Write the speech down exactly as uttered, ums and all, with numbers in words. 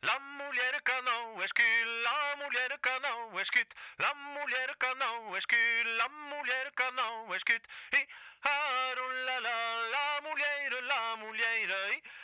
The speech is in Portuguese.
La mulher que não esquil, la mulher que não esquit, la mulher que não esquil, la mulher que não esquit. E arulala, la mulher, la mulher,